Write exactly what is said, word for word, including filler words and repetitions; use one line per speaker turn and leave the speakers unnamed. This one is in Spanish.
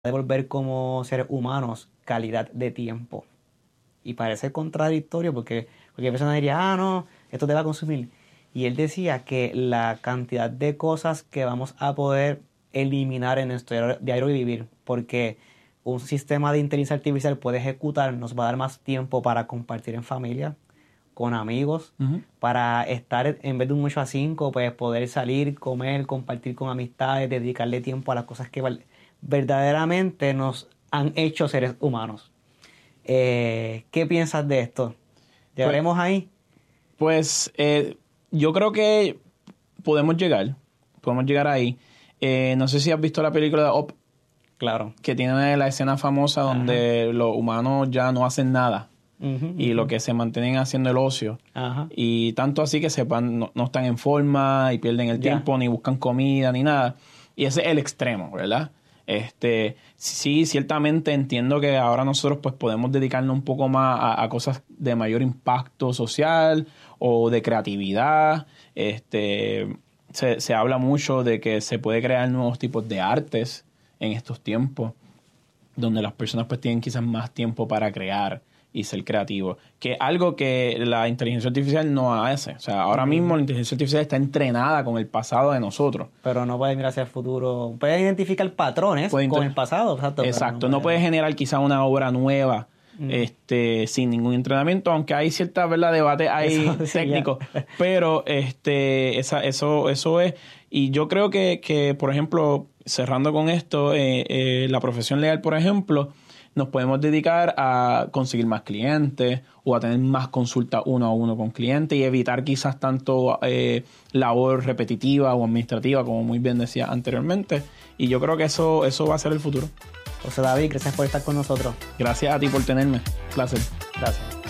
devolver como seres humanos calidad de tiempo. Y parece contradictorio porque cualquier persona diría, ah, no, esto te va a consumir. Y él decía que la cantidad de cosas que vamos a poder eliminar en nuestro diario vivir, porque un sistema de inteligencia artificial puede ejecutar, nos va a dar más tiempo para compartir en familia, con amigos, uh-huh. para estar en vez de un ocho a cinco, pues poder salir, comer, compartir con amistades, dedicarle tiempo a las cosas que verdaderamente nos han hecho seres humanos. Eh, ¿Qué piensas de esto? ¿Llegaremos pues, ahí?
Pues eh, yo creo que podemos llegar, podemos llegar ahí. Eh, no sé si has visto la película de Up.
Claro.
Que tiene la escena famosa donde Ajá. los humanos ya no hacen nada. Uh-huh, y uh-huh. lo que se mantienen haciendo el ocio. Ajá. Y tanto así que sepan, no, no están en forma y pierden el yeah. tiempo, ni buscan comida, ni nada. Y ese es el extremo, ¿verdad? Este, sí, ciertamente entiendo que ahora nosotros pues podemos dedicarnos un poco más a, a cosas de mayor impacto social o de creatividad. Este, se, se habla mucho de que se puede crear nuevos tipos de artes en estos tiempos, donde las personas pues tienen quizás más tiempo para crear y ser creativo, que algo que la inteligencia artificial no hace. O sea, ahora mismo la inteligencia artificial está entrenada con el pasado de nosotros.
Pero no puede mirar hacia el futuro. Puede identificar patrones puede con el pasado. Exacto.
Exacto. No, no puede generar quizá una obra nueva mm. este, sin ningún entrenamiento, aunque hay cierta, ¿verdad?, debate ahí eso, sí, técnico. Yeah. Pero este, esa, eso, eso es. Y yo creo que, que por ejemplo, cerrando con esto, eh, eh, la profesión legal, por ejemplo, nos podemos dedicar a conseguir más clientes o a tener más consultas uno a uno con clientes y evitar quizás tanto eh, labor repetitiva o administrativa, como muy bien decía anteriormente. Y yo creo que eso, eso va a ser el futuro.
José David, gracias por estar con nosotros.
Gracias a ti por tenerme. Placer.
Gracias.